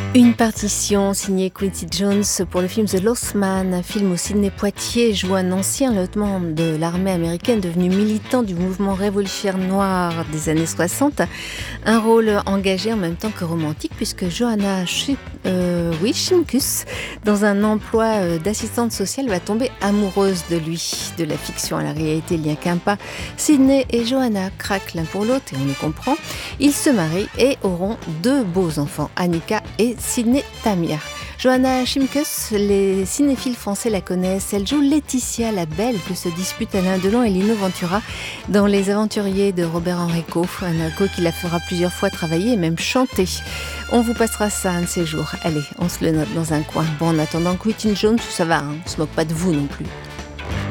Une partition signée Quincy Jones pour le film The Lost Man, un film où Sidney Poitier joue un ancien lieutenant de l'armée américaine devenu militant du mouvement révolutionnaire noir des années 60. Un rôle engagé en même temps que romantique puisque Johanna Shimkus, dans un emploi d'assistante sociale, va tomber amoureuse de lui. De la fiction à la réalité, il n'y a qu'un pas. Sidney et Johanna craquent l'un pour l'autre et on le comprend. Ils se marient et auront deux beaux enfants, Annika et Sidney Tamir. Johanna Shimkus, les cinéphiles français la connaissent. Elle joue Laetitia, la belle que se disputent Alain Delon et Lino Ventura dans Les Aventuriers de Robert Enrico. Un Enrico qui la fera plusieurs fois travailler et même chanter. On vous passera ça un de ces jours. Allez, on se le note dans un coin. Bon, en attendant, Quincy Jones, ça va, on se moque pas de vous non plus.